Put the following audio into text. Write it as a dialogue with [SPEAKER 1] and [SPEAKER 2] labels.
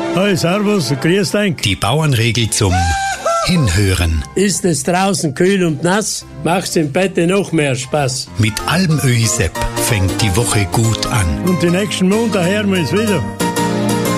[SPEAKER 1] Hi, servus, grüß dich.
[SPEAKER 2] Die Bauernregel zum Hinhören.
[SPEAKER 1] Ist es draußen kühl und nass, macht's im Bett noch mehr Spaß.
[SPEAKER 2] Mit Almöhi Sepp fängt die Woche gut an.
[SPEAKER 1] Und die nächsten Montag hören wir uns wieder.